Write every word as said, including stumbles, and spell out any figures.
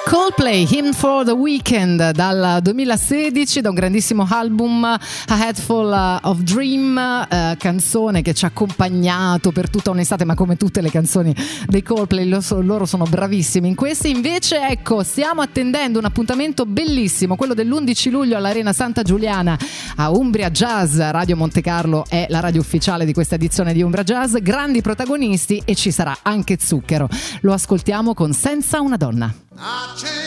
Coldplay, Hymn for the Weekend, dal duemilasedici, da un grandissimo album, A Head Full of Dream, eh, canzone che ci ha accompagnato per tutta un'estate, ma come tutte le canzoni dei Coldplay loro sono bravissimi in questi. Invece ecco, stiamo attendendo un appuntamento bellissimo, quello dell'undici luglio all'Arena Santa Giuliana a Umbria Jazz. Radio Monte Carlo è la radio ufficiale di questa edizione di Umbria Jazz, grandi protagonisti e ci sarà anche Zucchero. Lo ascoltiamo con Senza una donna.